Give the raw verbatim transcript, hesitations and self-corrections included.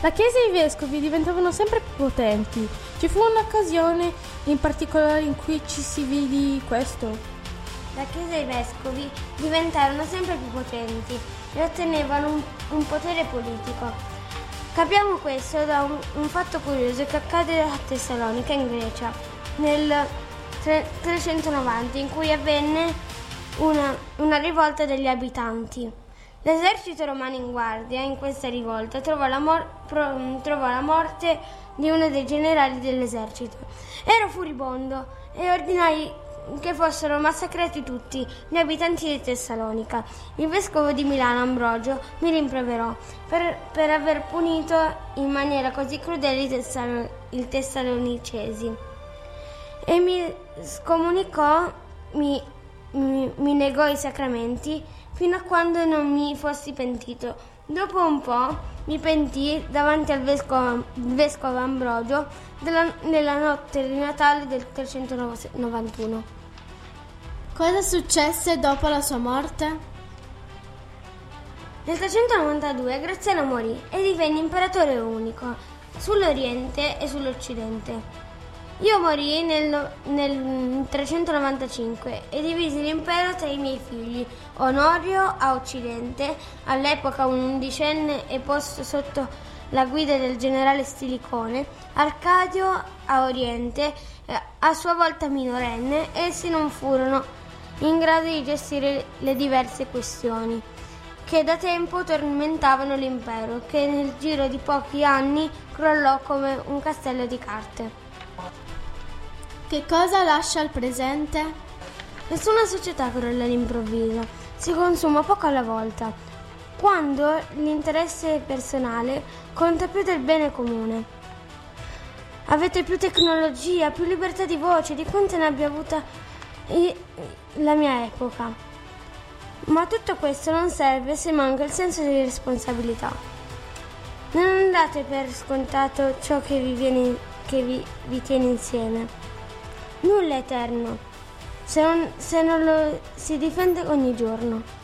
La Chiesa e i vescovi diventavano sempre più potenti. Ci fu un'occasione in particolare in cui ci si vide questo. La Chiesa e i vescovi diventarono sempre più potenti e ottenevano un, un potere politico. Capiamo questo da un, un fatto curioso che accade a Tessalonica, in Grecia, nel trecentonovanta, in cui avvenne una, una rivolta degli abitanti. L'esercito romano in guardia in questa rivolta trovò la, mor- pro- trovò la morte di uno dei generali dell'esercito. Ero furibondo e ordinai che fossero massacrati tutti gli abitanti di Tessalonica. Il vescovo di Milano, Ambrogio, mi rimproverò per, per aver punito in maniera così crudele i, tessalo- i tessalonicesi e mi scomunicò, mi, mi, mi negò i sacramenti fino a quando non mi fossi pentito. Dopo un po' mi pentii davanti al vescovo, vescovo Ambrogio della, nella notte di Natale del trecentonovantuno. Cosa successe dopo la sua morte? Nel trecentonovantadue Graziano morì e divenne imperatore unico sull'Oriente e sull'Occidente. Io morii nel, nel trecentonovantacinque e divisi l'impero tra i miei figli. Onorio a Occidente, all'epoca un undicenne e posto sotto la guida del generale Stilicone, Arcadio a Oriente, a sua volta minorenne. Essi non furono in grado di gestire le diverse questioni che da tempo tormentavano l'impero, che nel giro di pochi anni crollò come un castello di carte. Che cosa lascia il presente? Nessuna società crolla all'improvviso, si consuma poco alla volta, quando l'interesse personale conta più del bene comune. Avete più tecnologia, più libertà di voce di quante ne abbia avuta la mia epoca. Ma tutto questo non serve se manca il senso di responsabilità. Non andate per scontato ciò che vi, viene, che vi, vi tiene insieme. Nulla è eterno, se non, se non lo si difende ogni giorno.